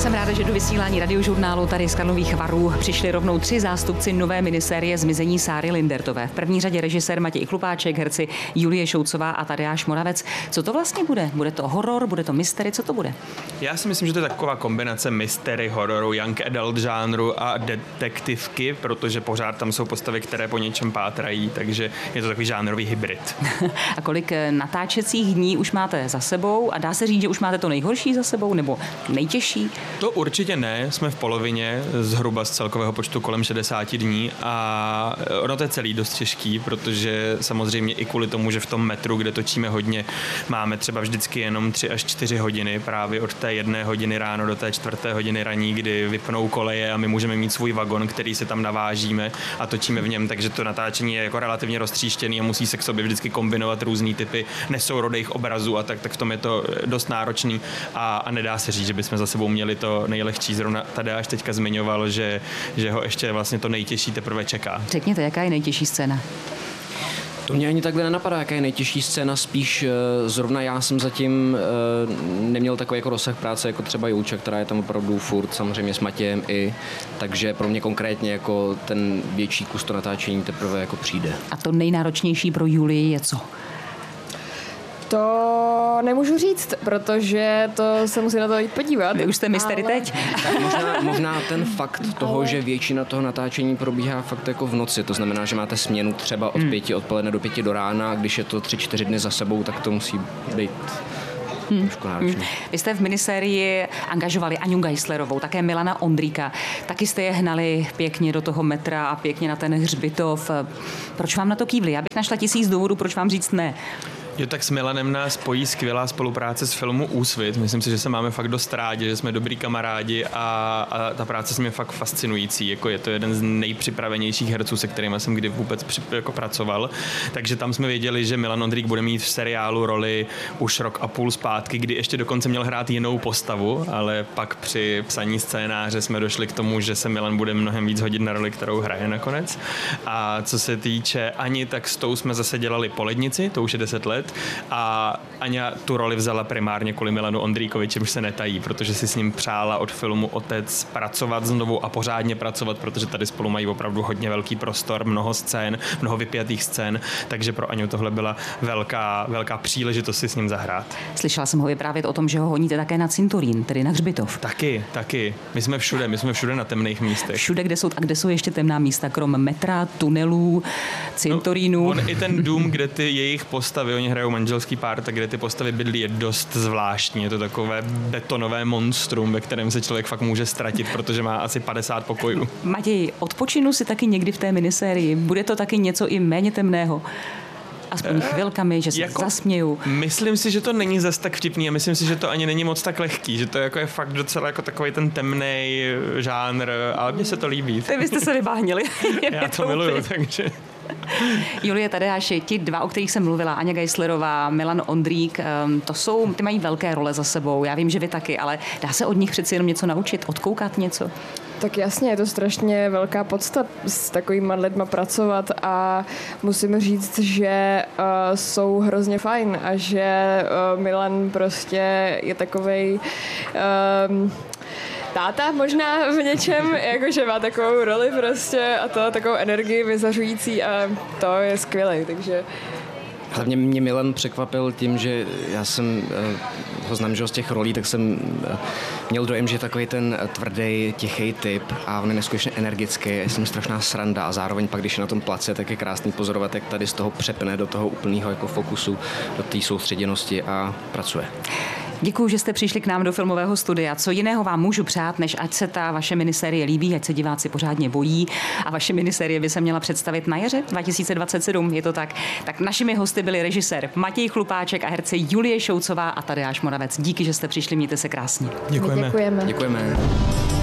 Jsem ráda, že do vysílání Radiožurnálu tady z Karlových Varů přišli rovnou 3 zástupci nové minisérie Zmizení Sáry Lindertové. V první řadě režisér Matěj Chlupáček, herci Julie Šoucová a Tadeáš Moravec. Co to vlastně bude? Bude to horor, bude to mystery, co to bude? Já si myslím, že to je taková kombinace mystery, hororu, young adult žánru a detektivky, protože pořád tam jsou postavy, které po něčem pátrají, takže je to takový žánrový hybrid. A kolik natáčecích dní už máte za sebou a dá se říct, že už máte to nejhorší za sebou nebo nejtěžší? To určitě ne, jsme v polovině, zhruba z celkového počtu kolem 60 dní a ono to je celý dost těžký, protože samozřejmě i kvůli tomu, že v tom metru, kde točíme hodně, máme třeba vždycky jenom 3 až 4 hodiny právě od té 1 hodiny ráno do té 4. hodiny raní, kdy vypnou koleje a my můžeme mít svůj vagon, který si tam navážíme a točíme v něm, takže to natáčení je jako relativně roztříštěný a musí se k sobě vždycky kombinovat různý typy nesourodých obrazů a tak v tom je to dost náročný a nedá se říct, že bychom za sebou měli to nejlehčí. Zrovna Tadeáš teďka zmiňoval, že ho ještě vlastně to nejtěžší teprve čeká. Řekněte, jaká je nejtěžší scéna? To mě ani takhle nenapadá, jaká je nejtěžší scéna, spíš zrovna já jsem zatím neměl takový jako rozsah práce jako třeba Julča, která je tam opravdu furt, samozřejmě s Matějem i, takže pro mě konkrétně jako ten větší kus to natáčení teprve jako přijde. A to nejnáročnější pro Julii je co? To nemůžu říct, protože to se musí na to jít podívat. Vy už jste mystery teď. Možná ten fakt toho, že většina toho natáčení probíhá fakt jako v noci, to znamená, že máte směnu třeba od 5 odpoledne do 5 do rána a když je to 3-4 dny za sebou, tak to musí být trošku náročný. Vy jste v minisérii angažovali Aňu Geislerovou, také Milana Ondríka. Taky jste je hnali pěkně do toho metra a pěkně na ten hřbitov. Proč vám na to kývli? Já bych našla 1000 důvodů, proč vám říct ne. Jo, tak s Milanem nás spojí skvělá spolupráce s filmu Úsvit. Myslím si, že se máme fakt dost rádi, že jsme dobrý kamarádi a ta práce s ním je fakt fascinující. Jako je to jeden z nejpřipravenějších herců, se kterými jsem kdy vůbec jako pracoval. Takže tam jsme věděli, že Milan Ondrík bude mít v seriálu roli už 1,5 roku zpátky, kdy ještě dokonce měl hrát jinou postavu, ale pak při psaní scénáře jsme došli k tomu, že se Milan bude mnohem víc hodit na roli, kterou hraje nakonec. A co se týče Ani, tak s tou jsme zase dělali Po lednici, to už je 10 let. A Aňa tu roli vzala primárně kvůli Milanu Ondríkovi, čímž se netají, protože si s ním přála od filmu Otec pracovat znovu a pořádně pracovat, protože tady spolu mají opravdu hodně velký prostor, mnoho scén, mnoho vypjatých scén, takže pro Aňu tohle byla velká příležitost si s ním zahrát. Slyšela jsem ho vyprávět o tom, že ho honíte také na cintorín, tedy na hřbitov. Taky. My jsme všude na temných místech. Všude, kde jsou ještě temná místa, krom metra, tunelů, cintorínů. On i ten dům, kde ty jejich postavy, oni hrajou manželský pár, tak kde ty postavy bydlí, je dost zvláštní. Je to takové betonové monstrum, ve kterém se člověk fakt může ztratit, protože má asi 50 pokojů. Matěj, odpočinu si taky někdy v té minisérii. Bude to taky něco i méně temného? Aspoň chvilkami, že se jako zasměju. Myslím si, že to není zas tak vtipný a myslím si, že to ani není moc tak lehký, že to jako je fakt docela jako takový ten temnej žánr, ale mně se to líbí. Vy jste se vybáhnili. Já to miluju, takže... Julie Tadeáši, ti 2, o kterých jsem mluvila, Aňa Geislerová, Milan Ondrík, ty mají velké role za sebou. Já vím, že vy taky, ale dá se od nich přeci jenom něco naučit, odkoukat něco? Tak jasně, je to strašně velká podsta s takovýma lidma pracovat a musím říct, že jsou hrozně fajn a že Milan prostě je takovej... táta možná v něčem, jakože má takovou roli prostě a to takovou energii vyzařující a to je skvělé, takže... Hlavně mě Milan překvapil tím, že já jsem ho znám, že z těch rolí, tak jsem měl dojem, že je takový ten tvrdý, tichý typ a on je neskutečně energický, je s ním strašná sranda a zároveň pak, když je na tom place, tak je krásný pozorovat, jak tady z toho přepne do toho úplného jako fokusu, do té soustředěnosti a pracuje. Děkuji, že jste přišli k nám do filmového studia. Co jiného vám můžu přát, než ať se ta vaše minisérie líbí, ať se diváci pořádně bojí a vaše minisérie by se měla představit na jaře 2027, je to tak? Tak našimi hosty byli režisér Matěj Chlupáček a herci Julie Šoucová a Tadeáš Moravec. Díky, že jste přišli, mějte se krásně. Děkujeme. Děkujeme.